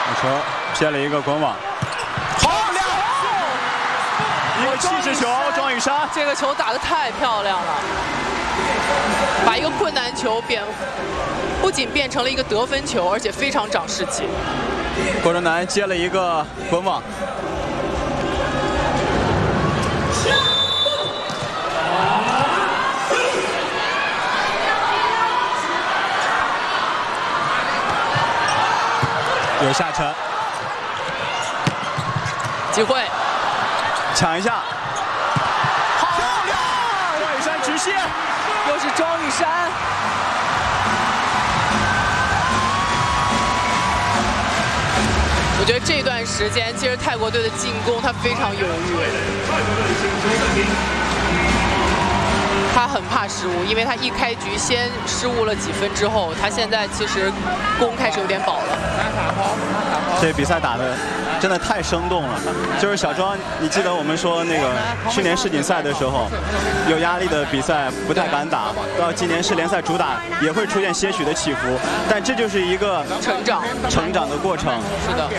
球接了一个滚网，漂亮！一个气势球，庄雨珊， 这个球打得太漂亮了，把一个困难球不仅变成了一个得分球，而且非常长士气。 郭正南接了一个滚网。 有下沉， 机会， 抢一下，漂亮！庄雨珊直线， 又是庄雨珊。我觉得这段时间，其实泰国队的进攻他非常犹豫，他很怕失误，因为他一开局先失误了几分之后，他现在其实攻开始有点饱了。 这比赛打的真的太生动了。就是小庄，你记得我们说那个去年世锦赛的时候，有压力的比赛不太敢打，到今年世联赛主打也会出现些许的起伏，但这就是一个成长的过程。 是的。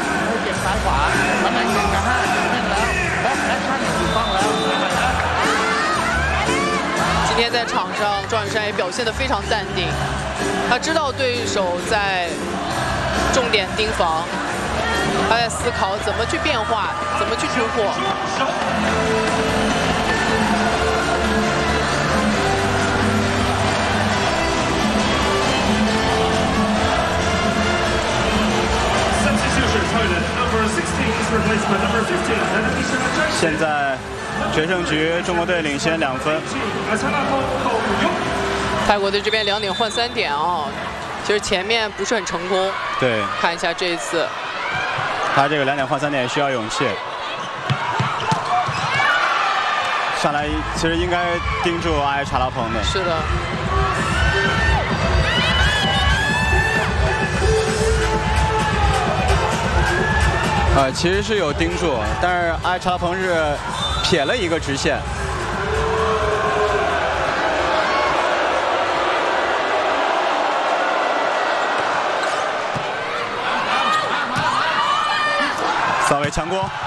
今天在场上，庄雨珊也表现得非常淡定，他知道对手在重点盯防，他在思考怎么去变化，怎么去突破。 现在决胜局中国队领先2分。 泰国队这边2点换3点啊，其实前面不是很成功。 对， 看一下这一次， 他这个2点换3点需要勇气。上来其实应该盯住阿埃查拉蓬的。 是的。 其实是有盯住，但是阿埃查拉蓬是撇了一个直线。扫位强攻，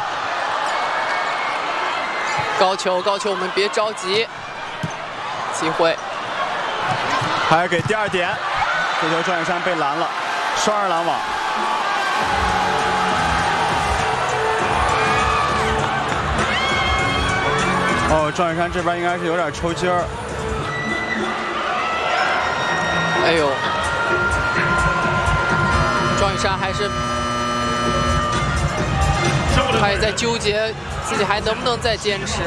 高球，我们别着急，机会， 还是给第2点，这球庄雨珊被拦了，双人拦网。 哦，庄雨珊这边应该是有点抽筋儿。 哎呦，庄雨珊他也在纠结自己还能不能再坚持。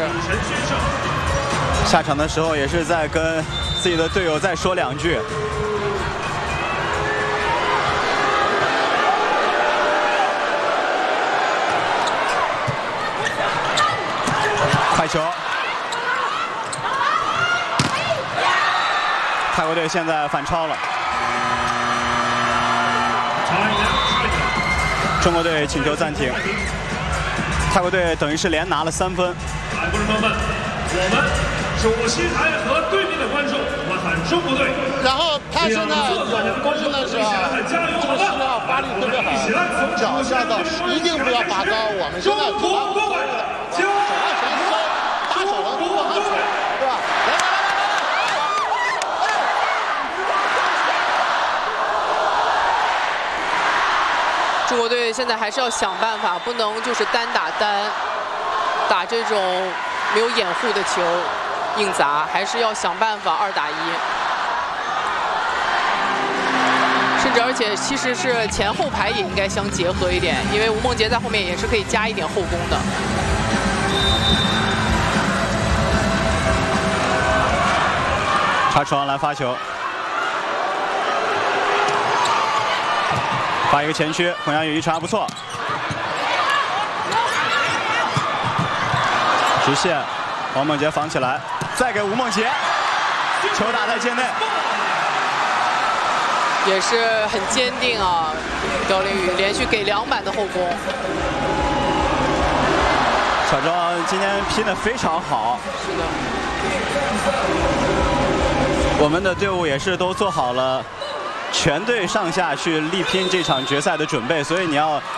下场的时候也是在跟自己的队友再说2句。快球。 泰国队现在反超了，中国队请求暂停。泰国队等于是连拿了3分。 观众朋友们，我们主席台和对面的观众，我们喊中国队。 然后他现在有攻的时候，这个10号发力特别好，脚下到一定不要拔高。我们现在主要手腕全收，大手的不往上扯，对吧？ 中国队现在还是要想办法，不能就是单打单，打这种没有掩护的球硬砸，还是要想办法2打1。甚至而且其实是前后排也应该相结合一点，因为吴梦洁在后面也是可以加一点后攻的。 查楚昂来发球。 发一个前区，洪洋宇一传不错，直线，王梦洁防起来，再给吴梦洁，球打在界内， 也是很坚定啊！刁琳宇连续给2板的后攻， 小庄今天拼得非常好。 是的， 我们的队伍也是都做好了全队上下去力拼这场决赛的准备，所以你要